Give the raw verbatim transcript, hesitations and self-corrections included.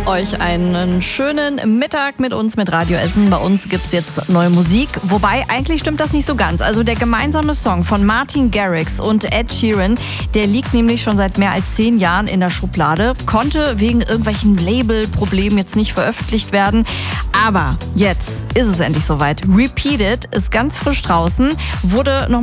euch einen schönen Mittag mit uns, mit Radio Essen. Bei uns gibt's jetzt neue Musik. Wobei, eigentlich stimmt das nicht so ganz. Also der gemeinsame Song von Martin Garrix und Ed Sheeran, der liegt nämlich schon seit mehr als zehn Jahren in der Schublade, konnte wegen irgendwelchen Labelproblemen jetzt nicht veröffentlicht werden. Aber jetzt ist es endlich soweit. Repeat It ist ganz frisch draußen, wurde noch